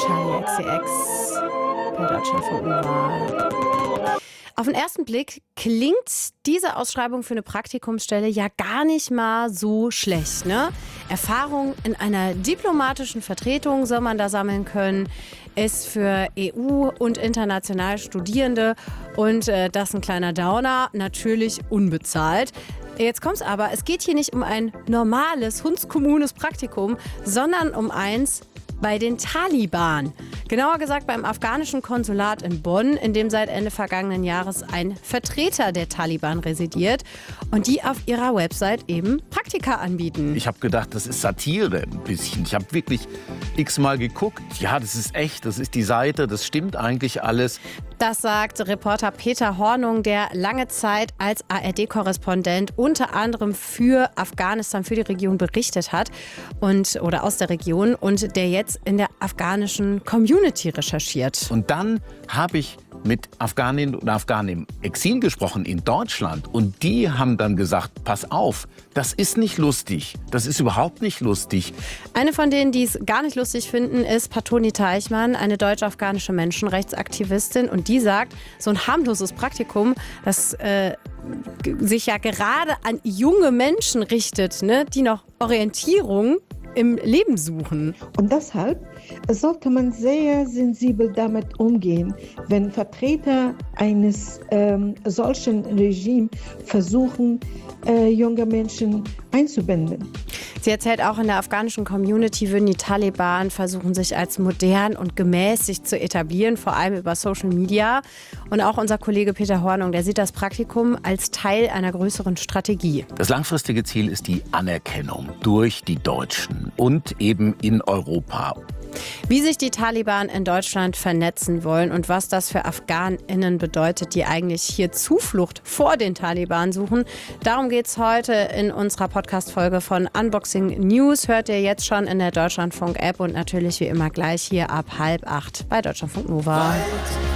Charlie XCX bei Deutschlandfunk Nova. Auf den ersten Blick klingt diese Ausschreibung für eine Praktikumsstelle ja gar nicht mal so schlecht, ne? Erfahrung in einer diplomatischen Vertretung soll man da sammeln können, ist für EU- und international Studierende und das ist ein kleiner Downer, natürlich unbezahlt. Jetzt kommt's aber, es geht hier nicht um ein normales, hundskommunes Praktikum, sondern um eins bei den Taliban. Genauer gesagt beim afghanischen Konsulat in Bonn, in dem seit Ende vergangenen Jahres ein Vertreter der Taliban residiert und die auf ihrer Website eben Praktika anbieten. Ich habe gedacht, das ist Satire ein bisschen. Ich habe wirklich x-mal geguckt. Ja, das ist echt, das ist die Seite, das stimmt eigentlich alles. Das sagt Reporter Peter Hornung, der lange Zeit als ARD-Korrespondent unter anderem für Afghanistan, für die Region berichtet hat oder aus der Region und der jetzt in der afghanischen Community recherchiert. Und dann habe ich mit Afghaninnen und Afghanen im Exil gesprochen in Deutschland und die haben dann gesagt, pass auf, das ist nicht lustig, das ist überhaupt nicht lustig. Eine von denen, die es gar nicht lustig finden, ist Patoni Teichmann, eine deutsch-afghanische Menschenrechtsaktivistin und die sagt, so ein harmloses Praktikum, das sich ja gerade an junge Menschen richtet, ne, die noch Orientierung im Leben suchen. Und deshalb sollte man sehr sensibel damit umgehen, wenn Vertreter eines solchen Regimes versuchen, junge Menschen einzubinden. Sie erzählt auch, in der afghanischen Community würden die Taliban versuchen, sich als modern und gemäßigt zu etablieren, vor allem über Social Media. Und auch unser Kollege Peter Hornung, der sieht das Praktikum als Teil einer größeren Strategie. Das langfristige Ziel ist die Anerkennung durch die Deutschen und eben in Europa. Wie sich die Taliban in Deutschland vernetzen wollen und was das für AfghanInnen bedeutet, die eigentlich hier Zuflucht vor den Taliban suchen, darum geht es heute in unserer Podcast-Folge von Unboxing News. Hört ihr jetzt schon in der Deutschlandfunk-App und natürlich wie immer gleich hier ab 7:30 bei Deutschlandfunk Nova.